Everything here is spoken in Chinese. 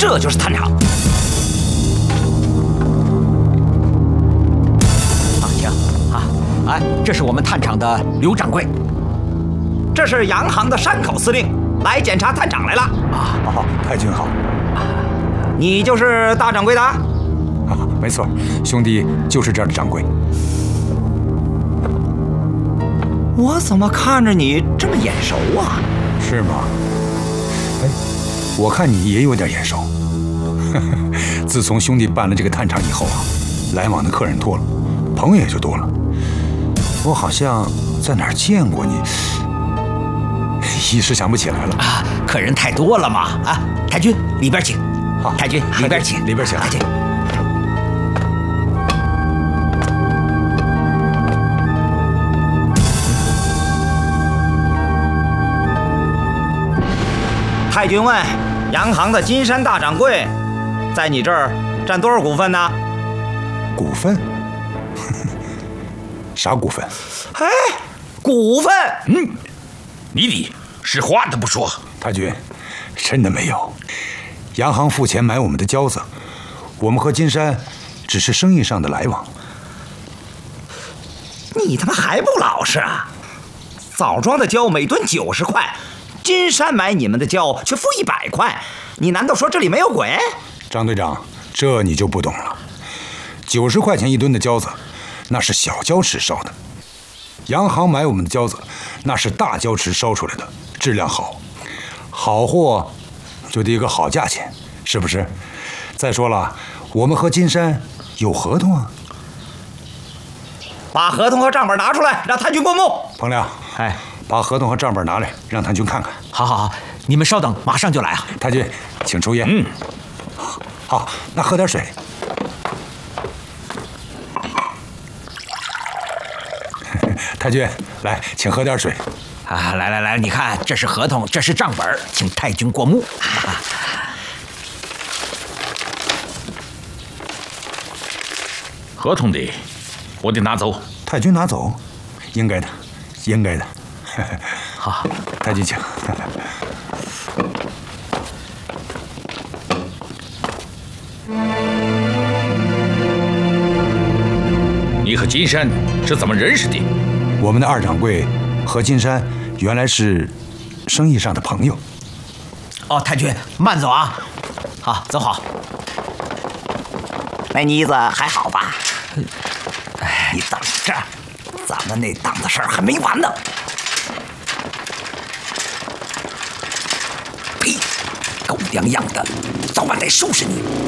这就是探长。 行啊，哎，这是我们探场的刘掌柜， 这是洋行的山口司令，来检查探长来了。 啊，好，太君好。 你就是大掌柜的？ 啊，没错，兄弟就是这儿的掌柜。 我怎么看着你这么眼熟啊？ 是吗？哎，我看你也有点眼熟。自从兄弟办了这个探长以后啊，来往的客人多了，朋友也就多了。我好像在哪儿见过你，一时想不起来了。 啊，客人太多了嘛！啊，太君里边请。 好， 太君里边请， 里边请。 太君。 太君问洋行的金山大掌柜，在你这儿占多少股份呢？ 股份？啥股份？ 哎，股份？ 你实话都不说。 太君，真的没有。洋行付钱买我们的胶子，我们和金山只是生意上的来往。 你他妈还不老实啊！枣庄的胶每吨90块，金山买你们的胶却付100块，你难道说这里没有鬼？ 张队长，这你就不懂了。90块钱1吨的胶子，那是小胶池烧的；洋行买我们的胶子，那是大胶池烧出来的，质量好，好货就得一个好价钱，是不是？再说了，我们和金山有合同啊。 把合同和账本拿出来，让太君过目。 彭亮， 哎， 把合同和账本拿来，让太君看看。 好好好，你们稍等，马上就来啊。 太君，请抽烟。好，那喝点水。太君，来，请喝点水。 啊，来，你看，这是合同，这是账本，请太君过目。 合同的，我得拿走。 太君拿走，应该的，应该的。 好， 太君请。 你和金山是怎么认识的？ 我们的二掌柜和金山原来是生意上的朋友。 哦，太君慢走啊。好，走好。 那妮子还好吧？你等着，咱们那档子事儿还没完呢。呸！狗娘养的，早晚得收拾你！